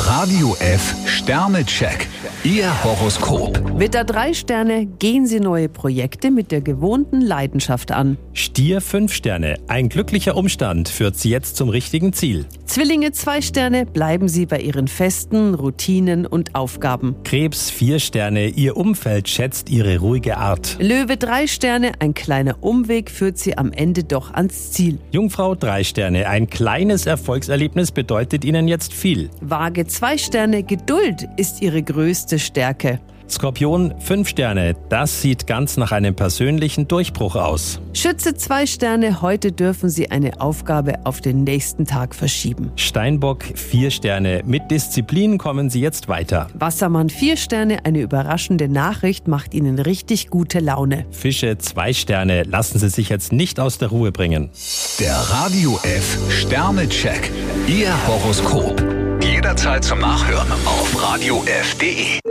Radio F Sternecheck. Ihr Horoskop. Widder 3 Sterne, gehen Sie neue Projekte mit der gewohnten Leidenschaft an. Stier 5 Sterne, ein glücklicher Umstand führt Sie jetzt zum richtigen Ziel. Zwillinge 2 Sterne, bleiben Sie bei Ihren Festen, Routinen und Aufgaben. Krebs 4 Sterne, Ihr Umfeld schätzt Ihre ruhige Art. Löwe 3 Sterne, ein kleiner Umweg führt Sie am Ende doch ans Ziel. Jungfrau 3 Sterne, ein kleines Erfolgserlebnis bedeutet Ihnen jetzt viel. Waage 2 Sterne, Geduld ist Ihre größte Stärke. Skorpion 5 Sterne, das sieht ganz nach einem persönlichen Durchbruch aus. Schütze 2 Sterne, heute dürfen Sie eine Aufgabe auf den nächsten Tag verschieben. Steinbock 4 Sterne, mit Disziplin kommen Sie jetzt weiter. Wassermann 4 Sterne, eine überraschende Nachricht macht Ihnen richtig gute Laune. Fische 2 Sterne, lassen Sie sich jetzt nicht aus der Ruhe bringen. Der Radio F Sternecheck. Ihr Horoskop. Jederzeit zum Nachhören auf radiof.de.